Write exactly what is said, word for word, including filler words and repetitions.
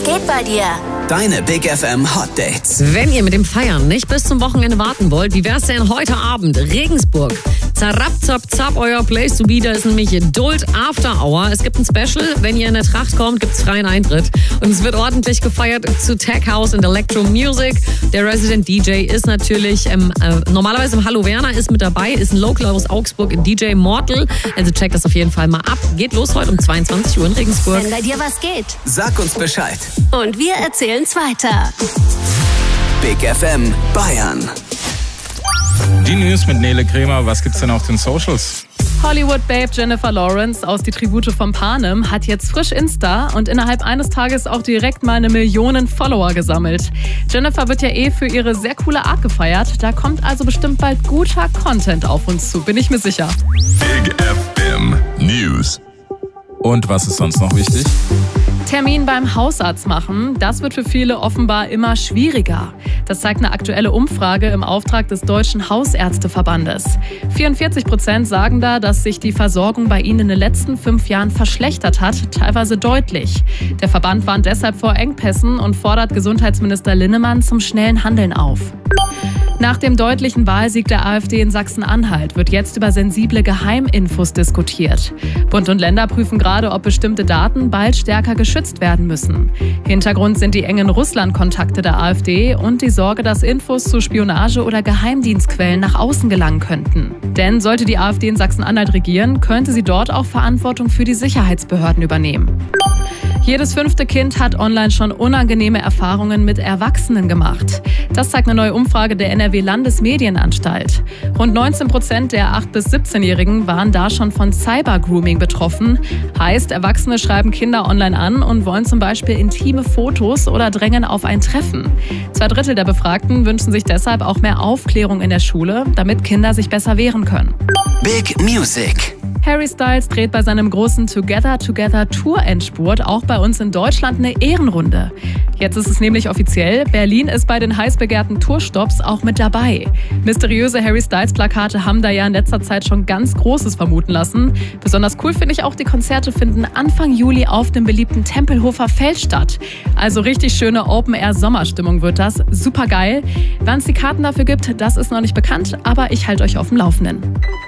geht bei dir? Deine Big F M Hot Dates. Wenn ihr mit dem Feiern nicht bis zum Wochenende warten wollt, wie wär's denn heute Abend? Regensburg. Zarapp, zapp, zapp, euer Place to be. Da ist nämlich Duld After Hour. Es gibt ein Special. Wenn ihr in der Tracht kommt, gibt's freien Eintritt. Und es wird ordentlich gefeiert zu Tech House und Electro Music. Der Resident D J ist natürlich ähm, äh, normalerweise im Hallo Werner, ist mit dabei, ist ein Local aus Augsburg, D J Mortal. Also checkt das auf jeden Fall mal ab. Geht los heute um zweiundzwanzig Uhr in Regensburg. Wenn bei dir was geht. Sag uns Bescheid. Und wir erzählen's weiter. Big F M Bayern. Die News mit Nele Kremer. Was gibt's denn auf den Socials? Hollywood-Babe Jennifer Lawrence aus Die Tribute von Panem hat jetzt frisch Insta und innerhalb eines Tages auch direkt mal eine Million Follower gesammelt. Jennifer wird ja eh für ihre sehr coole Art gefeiert. Da kommt also bestimmt bald guter Content auf uns zu, bin ich mir sicher. Big F M News. Und was ist sonst noch wichtig? Termin beim Hausarzt machen, das wird für viele offenbar immer schwieriger. Das zeigt eine aktuelle Umfrage im Auftrag des Deutschen Hausärzteverbandes. vierundvierzig Prozent sagen da, dass sich die Versorgung bei ihnen in den letzten fünf Jahren verschlechtert hat, teilweise deutlich. Der Verband warnt deshalb vor Engpässen und fordert Gesundheitsminister Linnemann zum schnellen Handeln auf. Nach dem deutlichen Wahlsieg der AfD in Sachsen-Anhalt wird jetzt über sensible Geheiminfos diskutiert. Bund und Länder prüfen gerade, ob bestimmte Daten bald stärker geschützt werden müssen. Hintergrund sind die engen Russland-Kontakte der AfD und die Sorge, dass Infos zu Spionage- oder Geheimdienstquellen nach außen gelangen könnten. Denn sollte die AfD in Sachsen-Anhalt regieren, könnte sie dort auch Verantwortung für die Sicherheitsbehörden übernehmen. Jedes fünfte Kind hat online schon unangenehme Erfahrungen mit Erwachsenen gemacht. Das zeigt eine neue Umfrage der N R W-Landesmedienanstalt. Rund neunzehn Prozent der acht- bis siebzehnjährigen waren da schon von Cybergrooming betroffen. Heißt, Erwachsene schreiben Kinder online an und wollen zum Beispiel intime Fotos oder drängen auf ein Treffen. Zwei Drittel der Befragten wünschen sich deshalb auch mehr Aufklärung in der Schule, damit Kinder sich besser wehren können. Big Music. Harry Styles dreht bei seinem großen Together Together Tour-Endspurt auch bei uns in Deutschland eine Ehrenrunde. Jetzt ist es nämlich offiziell, Berlin ist bei den heiß begehrten Tourstops auch mit dabei. Mysteriöse Harry Styles-Plakate haben da ja in letzter Zeit schon ganz Großes vermuten lassen. Besonders cool finde ich auch, die Konzerte finden Anfang Juli auf dem beliebten Tempelhofer Feld statt. Also richtig schöne Open-Air-Sommerstimmung wird das. Super geil. Wann es die Karten dafür gibt, das ist noch nicht bekannt, aber ich halte euch auf dem Laufenden.